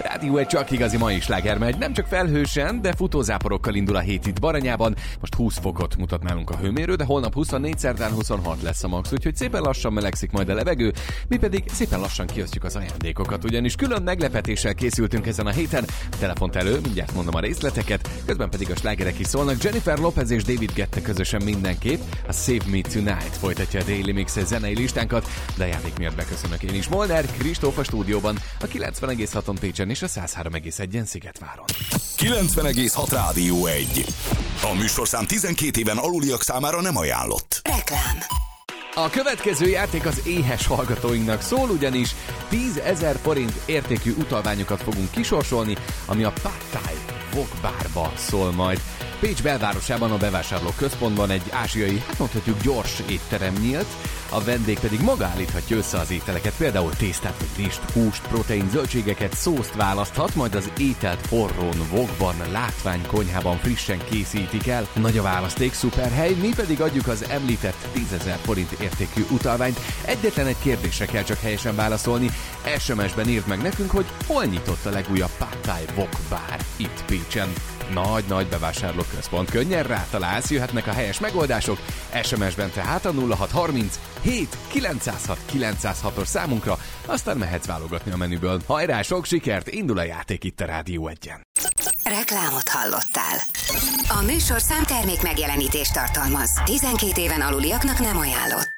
Rádió egy csak igazi mai sláger megy. Nem csak felhősen, de futózáporokkal indul a hét itt Baranyában. Most 20 fokot mutat nálunk a hőmérő, de holnap 24, szerdán 26 lesz a max, úgyhogy szépen lassan melegszik majd a levegő. Mi pedig szépen lassan kiosztjuk az ajándékokat, ugyanis külön meglepetéssel készültünk ezen a héten. Telefont elő, mindjárt mondom a részleteket, közben pedig a slágerek is szólnak. Jennifer Lopez és David Guetta közösen mindenképp. A Save Me Tonight folytatja a Daily Mix zenei listánkat, de játék miatt beköszönök én is. Molnár Kristóf a stúdióban, a 90,6-on Pécsen és a 103,1-en Szigetváron. 90,6 Rádió 1. A műsorszám 12 éven aluliak számára nem ajánlott. Reklám. A következő játék az éhes hallgatóinknak szól, ugyanis 10 000 forint értékű utalványokat fogunk kisorsolni, ami a Pad Thai Wok Barba szól majd. Pécs belvárosában a bevásárlóközpontban egy ázsiai, hát mondhatjuk gyors étterem nyílt, a vendég pedig maga állíthatja össze az ételeket, például tésztát, vagy rizst, húst, protein, zöldségeket, szószt választhat, majd az ételt forrón, wokban, látványkonyhában frissen készítik el. Nagy a választék, szuper hely, mi pedig adjuk az említett 10 000 forint értékű utalványt. Egyetlen egy kérdésre kell csak helyesen válaszolni. SMS-ben írd meg nekünk, hogy hol nyitott a legújabb Pad Thai Wok Bar itt Pécsen. Nagy bevásárlóközpont. Könnyen rátalálsz, jöhetnek a helyes megoldások. SMS-ben tehát a 0630 7 906 906-os számunkra, aztán mehetsz válogatni a menüből. Hajrá, sok sikert, indul a játék itt a Rádió 1-en. Reklámot hallottál. A műsorszám termék megjelenítést tartalmaz. 12 éven aluliaknak nem ajánlott.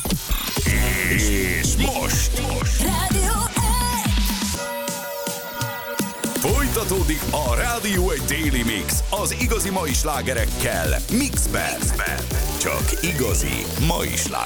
És most Rádió 1. folytatódik a Rádió 1 Daily Mix az igazi mai slágerekkel Mixben. Csak igazi mai slágerek.